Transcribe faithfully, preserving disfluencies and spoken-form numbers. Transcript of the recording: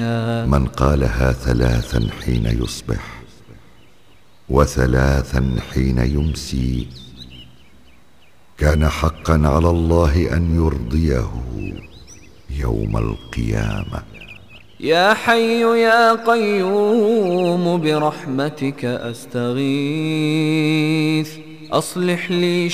من قالها ثلاثا حين يصبح وثلاثا حين يمسي كان حقا على الله أن يرضيه يوم القيامة. يا حي يا قيوم برحمتك أستغيث أصلح لي